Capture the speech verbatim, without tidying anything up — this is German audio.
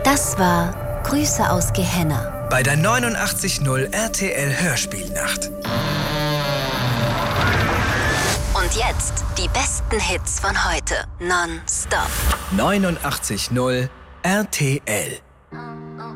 Das war Grüße aus Gehenna bei der neunundachtzig null R T L Hörspielnacht. Und jetzt die besten Hits von heute. Non-stop. neunundachtzig null R T L